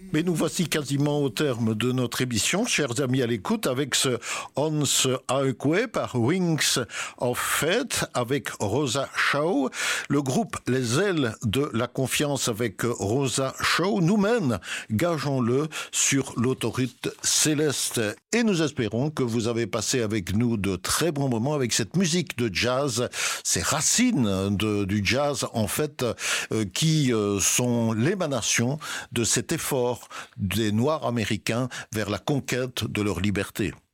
Mais nous voici quasiment au terme de notre émission, chers amis à l'écoute, avec ce Ons Highway par Wings of Fate avec Rosa Shaw. Le groupe Les Ailes de la Confiance avec Rosa Shaw nous mène, gageons-le, sur l'autoroute céleste. Et nous espérons que vous avez passé avec nous de très bons moments avec cette musique de jazz, ces racines du jazz en fait, qui sont l'émanation de cet effort des Noirs américains vers la conquête de leur liberté.